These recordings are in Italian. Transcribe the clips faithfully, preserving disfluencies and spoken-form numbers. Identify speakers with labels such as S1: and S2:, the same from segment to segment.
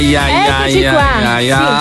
S1: Eccoci qua.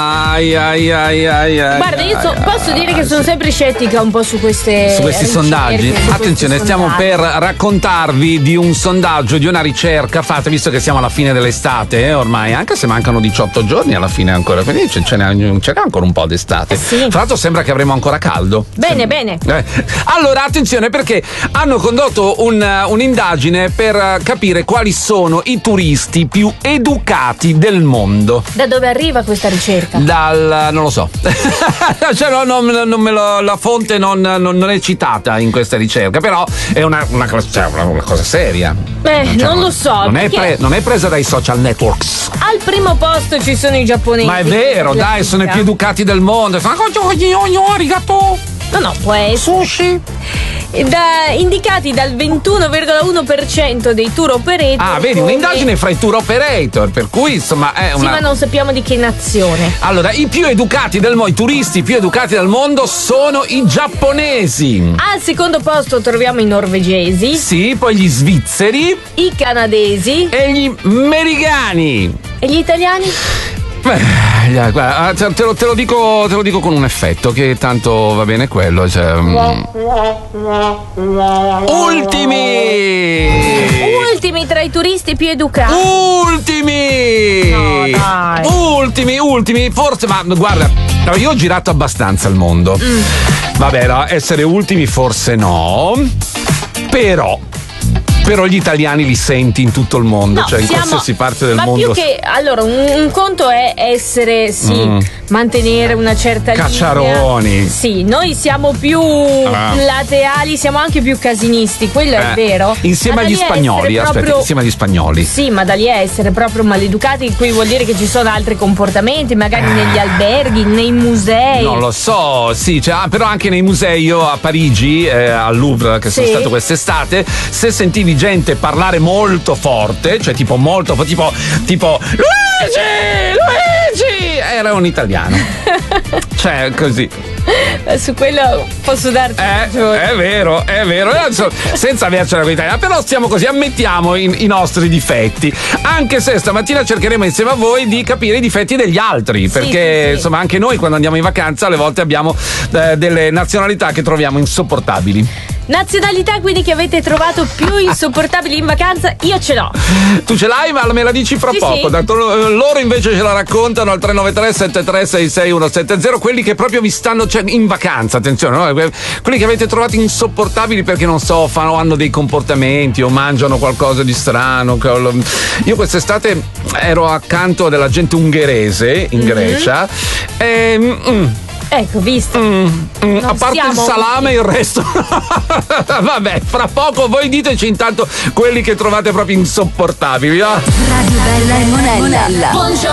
S1: Sì. Guarda, io so, posso dire che sono sempre scettica un po' su queste
S2: su questi
S1: ricerche,
S2: sondaggi.
S1: su
S2: Attenzione,
S1: questi
S2: stiamo
S1: sondaggi.
S2: per raccontarvi di un sondaggio, di una ricerca fatta, visto che siamo alla fine dell'estate, eh, ormai, anche se mancano diciotto giorni alla fine ancora, quindi ce, ce n'è, c'è ancora un po' d'estate.
S1: Sì.
S2: Fra l'altro sembra che avremo ancora caldo.
S1: Bene,
S2: Sem-
S1: bene.
S2: Eh. Allora, attenzione, perché hanno condotto un, un'indagine per capire quali sono i turisti più educati del mondo.
S1: Da dove arriva questa ricerca?
S2: Dal non lo so. Cioè, no, non, non me lo, la fonte non, non, non è citata in questa ricerca, però è una, una, cioè, una, una cosa seria.
S1: Beh,
S2: Cioè,
S1: non lo so.
S2: Non è,
S1: perché
S2: pre, non è presa dai social networks.
S1: al primo posto ci sono i giapponesi.
S2: Ma è vero, dai, sono i più educati del mondo.
S1: No, no, può essere.
S2: Sushi.
S1: Da, indicati dal ventuno virgola uno per cento dei tour operator.
S2: Ah, vedi,
S1: come-
S2: un'indagine fra i tour operator, per cui insomma è
S1: Sì,
S2: una.
S1: ma non sappiamo di che nazione.
S2: Allora, i più educati del mondo, i turisti più educati del mondo sono i giapponesi.
S1: Al secondo posto troviamo i norvegesi,
S2: Sì, poi gli svizzeri
S1: i canadesi
S2: e gli americani.
S1: e gli italiani.
S2: Beh, guarda, te, te lo, te lo dico, te lo dico con un effetto che tanto va bene quello. Cioè, mm. Ultimi!
S1: Ultimi tra i turisti più educati.
S2: Ultimi!
S1: No, dai.
S2: Ultimi, ultimi, forse, ma guarda, io ho girato abbastanza il mondo.
S1: Mm.
S2: Vabbè, no, essere ultimi forse no, però. Però gli italiani li senti in tutto il mondo,
S1: No,
S2: cioè in
S1: siamo-
S2: qualsiasi parte del
S1: ma
S2: mondo.
S1: più che allora un, un conto è essere sì
S2: Mm.
S1: mantenere una certa
S2: Cacciaroni.
S1: linea. Sì, noi siamo più
S2: Ah.
S1: plateali, siamo anche più casinisti, quello è
S2: Eh,
S1: vero.
S2: Insieme
S1: Ma da
S2: agli
S1: lì a
S2: spagnoli,
S1: essere
S2: aspetta,
S1: proprio-
S2: insieme agli spagnoli.
S1: Sì, ma da lì a essere proprio maleducati, qui vuol dire che ci sono altri comportamenti, magari negli alberghi, nei musei.
S2: Non lo so, sì, cioè, ah, però anche nei musei, io a Parigi, eh, al Louvre, che sono
S1: Sì.
S2: stato quest'estate, se sentivi gente parlare molto forte, cioè tipo molto, tipo, tipo Luigi, Luigi, era un italiano. Cioè, così.
S1: Su quello posso darti
S2: Eh,
S1: ragione.
S2: è vero, è vero. Adesso, senza avercela con l'italiano, però stiamo così, ammettiamo i, i nostri difetti. Anche se stamattina cercheremo insieme a voi di capire i difetti degli altri. Perché,
S1: sì, sì.
S2: insomma, anche noi quando andiamo in vacanza alle volte abbiamo eh, delle nazionalità che troviamo insopportabili.
S1: Nazionalità quindi che avete trovato più insopportabili in vacanza, io ce l'ho.
S2: Tu ce l'hai, ma me la dici fra
S1: Sì,
S2: poco.
S1: sì.
S2: Tanto, eh, loro invece ce la raccontano al tre nove tre sette tre sei sei uno sette zero, quelli che proprio vi stanno, cioè, in vacanza, attenzione, no? Quelli che avete trovato insopportabili perché non so, fanno, hanno dei comportamenti o mangiano qualcosa di strano. Io quest'estate ero accanto della gente ungherese in Grecia e mm,
S1: Ecco, visto.
S2: Mm, mm, a parte il
S1: siamo-
S2: salame, il resto. Vabbè, fra poco voi diteci intanto quelli che trovate proprio insopportabili. Ah.
S3: Radio Bella e Monella.